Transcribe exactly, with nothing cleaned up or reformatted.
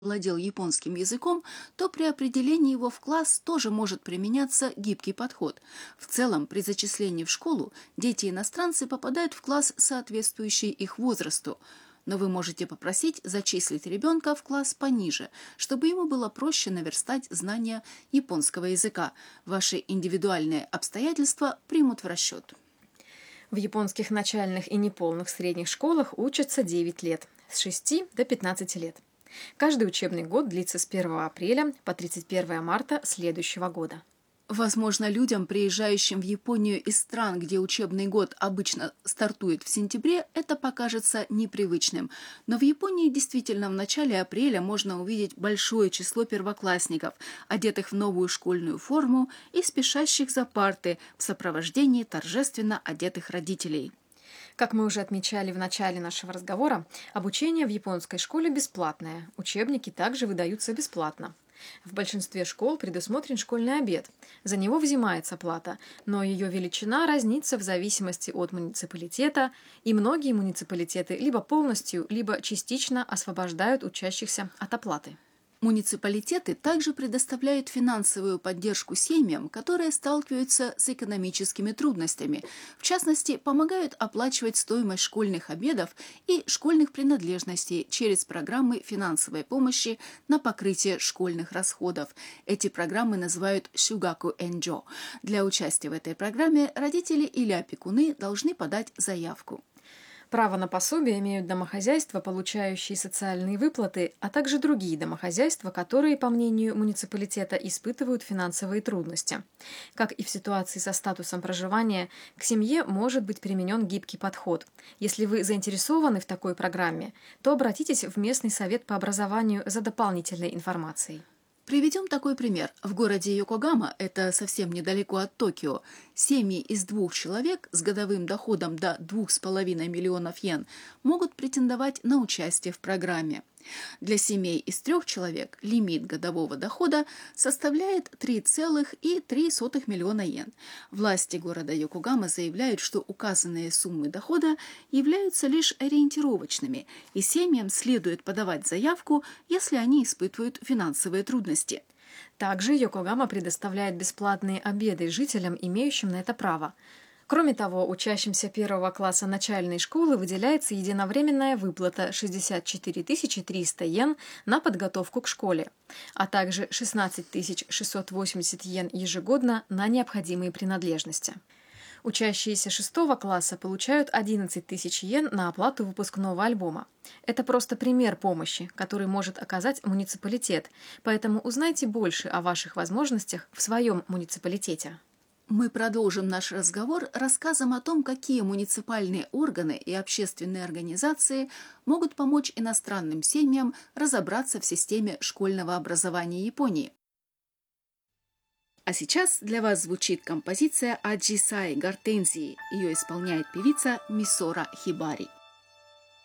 владел японским языком, то при определении его в класс тоже может применяться гибкий подход. В целом, при зачислении в школу дети-иностранцы попадают в класс, соответствующий их возрасту. Но вы можете попросить зачислить ребенка в класс пониже, чтобы ему было проще наверстать знания японского языка. Ваши индивидуальные обстоятельства примут в расчет. В японских начальных и неполных средних школах учатся девять лет, с шести до пятнадцати лет. Каждый учебный год длится с первого апреля по тридцать первое марта следующего года. Возможно, людям, приезжающим в Японию из стран, где учебный год обычно стартует в сентябре, это покажется непривычным. Но в Японии действительно в начале апреля можно увидеть большое число первоклассников, одетых в новую школьную форму и спешащих за парты в сопровождении торжественно одетых родителей. Как мы уже отмечали в начале нашего разговора, обучение в японской школе бесплатное, учебники также выдаются бесплатно. В большинстве школ предусмотрен школьный обед. За него взимается плата, но ее величина разнится в зависимости от муниципалитета, и многие муниципалитеты либо полностью, либо частично освобождают учащихся от оплаты. Муниципалитеты также предоставляют финансовую поддержку семьям, которые сталкиваются с экономическими трудностями. В частности, помогают оплачивать стоимость школьных обедов и школьных принадлежностей через программы финансовой помощи на покрытие школьных расходов. Эти программы называют «Shugaku Enjo». Для участия в этой программе родители или опекуны должны подать заявку. Право на пособие имеют домохозяйства, получающие социальные выплаты, а также другие домохозяйства, которые, по мнению муниципалитета, испытывают финансовые трудности. Как и в ситуации со статусом проживания, к семье может быть применен гибкий подход. Если вы заинтересованы в такой программе, то обратитесь в местный совет по образованию за дополнительной информацией. Приведем такой пример. В городе Йокогама, это совсем недалеко от Токио, семьи из двух человек с годовым доходом до двух с половиной миллионов йен могут претендовать на участие в программе. Для семей из трех человек лимит годового дохода составляет три целых три десятых миллиона йен. Власти города Йокогама заявляют, что указанные суммы дохода являются лишь ориентировочными, и семьям следует подавать заявку, если они испытывают финансовые трудности. Также Йокогама предоставляет бесплатные обеды жителям, имеющим на это право. Кроме того, учащимся первого класса начальной школы выделяется единовременная выплата шестьдесят четыре тысячи триста йен на подготовку к школе, а также шестнадцать тысяч шестьсот восемьдесят йен ежегодно на необходимые принадлежности. Учащиеся шестого класса получают одиннадцать тысяч йен на оплату выпускного альбома. Это просто пример помощи, который может оказать муниципалитет, поэтому узнайте больше о ваших возможностях в своем муниципалитете. Мы продолжим наш разговор рассказом о том, какие муниципальные органы и общественные организации могут помочь иностранным семьям разобраться в системе школьного образования Японии. А сейчас для вас звучит композиция «Аджисай Гортензии». Ее исполняет певица Мисора Хибари.